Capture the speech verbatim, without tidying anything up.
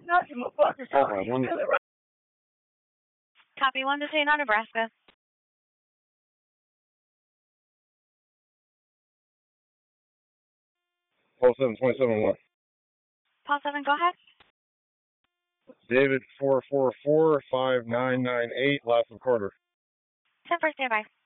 Not to move on. Uh, one, Copy one to St. Nebraska. Paul seven twenty-seven one. Paul seven, go ahead. David four four four five nine nine eight, last of Carter. ten for standby.